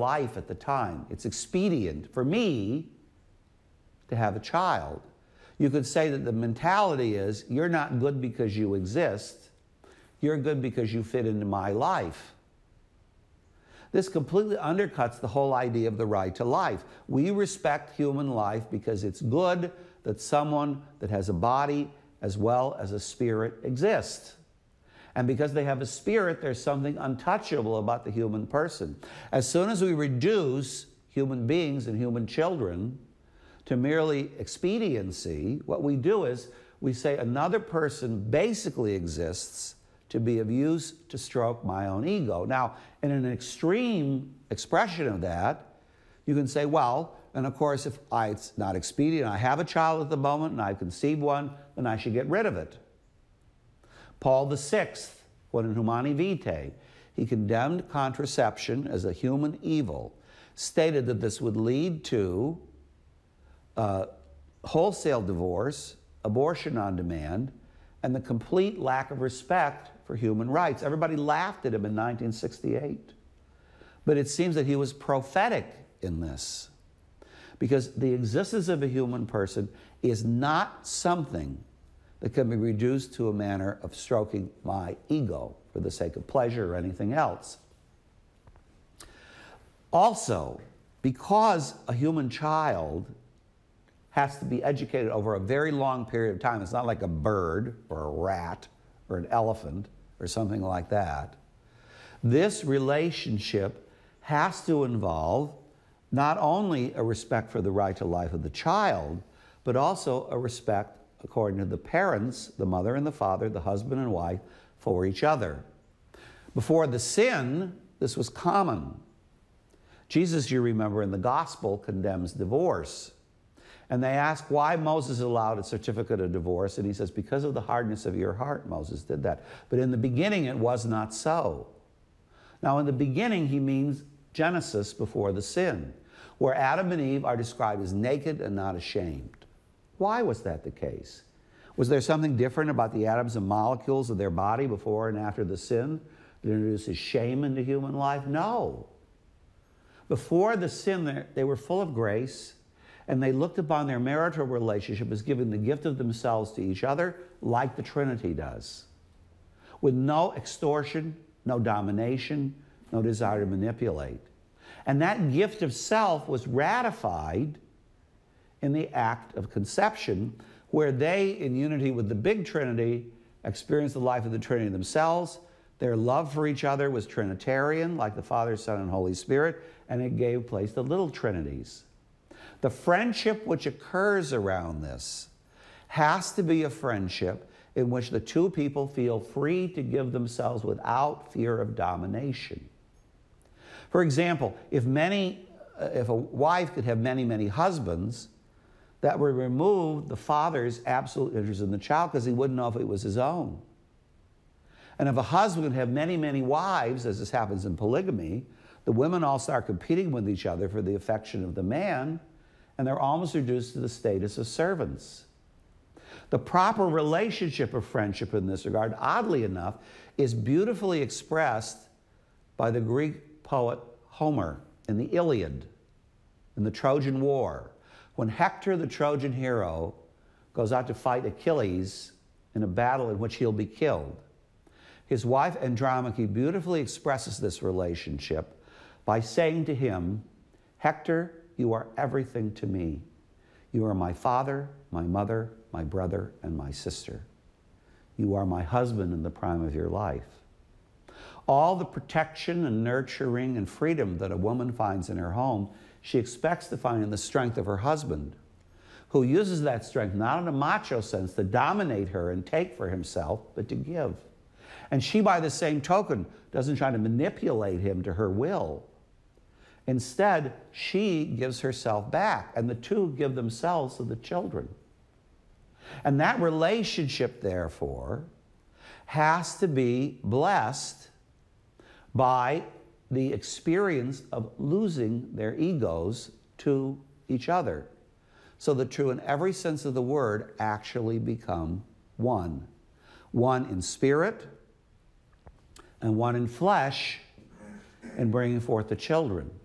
life at the time. It's expedient for me to have a child. You could say that the mentality is, you're not good because you exist. You're good because you fit into my life. This completely undercuts the whole idea of the right to life. We respect human life because it's good that someone that has a body as well as a spirit exists. And because they have a spirit, there's something untouchable about the human person. As soon as we reduce human beings and human children to merely expediency, what we do is we say another person basically exists to be of use to stroke my own ego. Now, in an extreme expression of that, you can say, well, and of course, if it's not expedient, I have a child at the moment and I've conceived one, then I should get rid of it. Paul VI, when in Humani Vitae, he condemned contraception as a human evil, stated that this would lead to wholesale divorce, abortion on demand, and the complete lack of respect for human rights. Everybody laughed at him in 1968. But it seems that he was prophetic in this, because the existence of a human person is not something that can be reduced to a manner of stroking my ego for the sake of pleasure or anything else. Also, because a human child has to be educated over a very long period of time, it's not like a bird or a rat or an elephant or something like that. This relationship has to involve not only a respect for the right to life of the child, but also a respect, according to the parents, the mother and the father, the husband and wife, for each other. Before the sin, this was common. Jesus, you remember, in the gospel condemns divorce. And they ask why Moses allowed a certificate of divorce, and he says, because of the hardness of your heart, Moses did that. But in the beginning, it was not so. Now, in the beginning, he means Genesis, before the sin, where Adam and Eve are described as naked and not ashamed. Why was that the case? Was there something different about the atoms and molecules of their body before and after the sin that introduces shame into human life? No. Before the sin, they were full of grace, and they looked upon their marital relationship as giving the gift of themselves to each other, like the Trinity does, with no extortion, no domination, no desire to manipulate. And that gift of self was ratified in the act of conception, where they, in unity with the big Trinity, experienced the life of the Trinity themselves. Their love for each other was Trinitarian, like the Father, Son, and Holy Spirit, and it gave place to little Trinities. The friendship which occurs around this has to be a friendship in which the two people feel free to give themselves without fear of domination. For example, if a wife could have many, many husbands, that would remove the father's absolute interest in the child, because he wouldn't know if it was his own. And if a husband could have many, many wives, as this happens in polygamy, the women all start competing with each other for the affection of the man, and they're almost reduced to the status of servants. The proper relationship of friendship in this regard, oddly enough, is beautifully expressed by the Greek poet Homer in the Iliad, in the Trojan War, when Hector, the Trojan hero, goes out to fight Achilles in a battle in which he'll be killed. His wife Andromache beautifully expresses this relationship by saying to him, Hector, you are everything to me. You are my father, my mother, my brother, and my sister. You are my husband in the prime of your life. All the protection and nurturing and freedom that a woman finds in her home, she expects to find in the strength of her husband, who uses that strength not in a macho sense to dominate her and take for himself, but to give. And she, by the same token, doesn't try to manipulate him to her will. Instead, she gives herself back, and the two give themselves to the children. And that relationship, therefore, has to be blessed by the experience of losing their egos to each other, so the two, in every sense of the word, actually become one. One in spirit and one in flesh, in bringing forth the children.